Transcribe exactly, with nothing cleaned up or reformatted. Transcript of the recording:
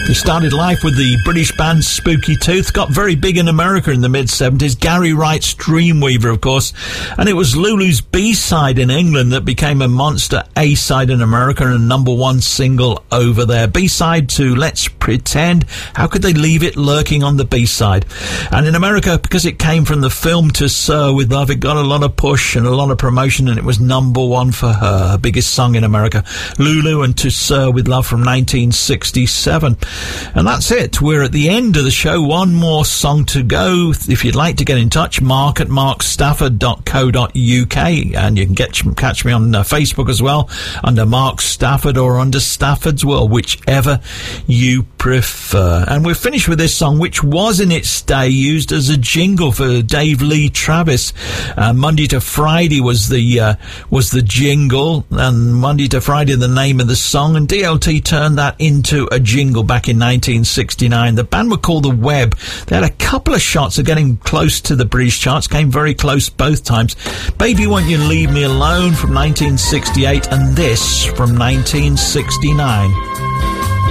He started life with the British band Spooky Tooth, got very big in America in the mid-seventies. Gary Wright's Dreamweaver, of course. And it was Lulu's B-side in England that became a monster A-side in America and a number one single over there. B-side to Let's Pretend. How could they leave it lurking on the B-side? And in America, because it came from the film To Sir With Love, it got a lot of push and a lot of promotion, and it was number one for her, her biggest song in America. Lulu and To Sir With Love from nineteen sixty-seven. And that's it. We're at the end of the show. One more song to go. If you'd like to get in touch, mark at mark stafford dot co dot uk, and you can get catch me on uh, Facebook as well, under Mark Stafford or under Stafford's World, whichever you prefer. And we're finished with this song, which was in its day used as a jingle for Dave Lee Travis. Uh, Monday to Friday was the uh, was the jingle, and Monday to Friday the name of the song, and D L T turned that into a jingle back in nineteen sixty-nine. The band were called The Web. They had a couple of shots of getting close to the British charts, came very close both times. Baby Won't You Leave Me Alone from nineteen sixty-eight, and this from nineteen sixty-nine.